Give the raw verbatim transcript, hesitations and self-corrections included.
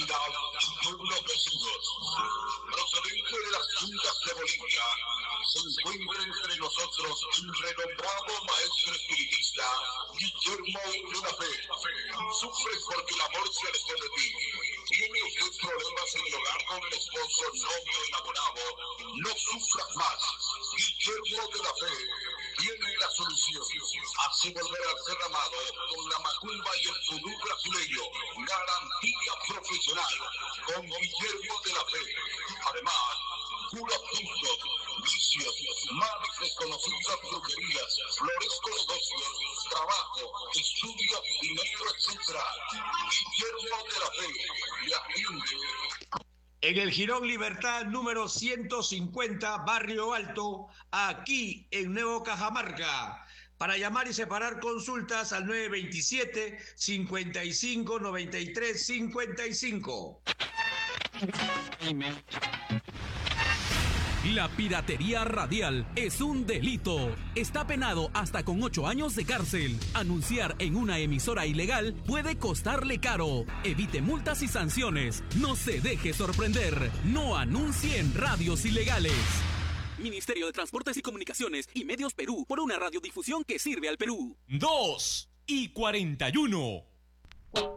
Navidad en pueblos vecinos. Procedente de las Juntas de Bolivia, se encuentra entre nosotros el renombrado maestro espiritista Guillermo de la Fe. Sufres porque el amor se alejó de ti. ¿Tiene usted problemas en el hogar con el esposo, novio, enamorado? No sufras más. Guillermo de la Fe tiene la solución. Hace volver al ser amado con la macumba y el vudú brasileño. Garantía profesional con Guillermo de la Fe. Además, curas puntos, vicios, males desconocidas, brujerías, floresco negocios, trabajo, estudio, dinero, etcétera. Guillermo de la Fe le atiende. En el Jirón Libertad número ciento cincuenta, Barrio Alto, aquí en Nuevo Cajamarca. Para llamar y separar consultas al nueve veintisiete, cincuenta y cinco, noventa y tres, cincuenta y cinco. La piratería radial es un delito. Está penado hasta con ocho años de cárcel. Anunciar en una emisora ilegal puede costarle caro. Evite multas y sanciones. No se deje sorprender. No anuncie en radios ilegales. Ministerio de Transportes y Comunicaciones y Medios Perú, por una radiodifusión que sirve al Perú. Dos y cuarenta y uno.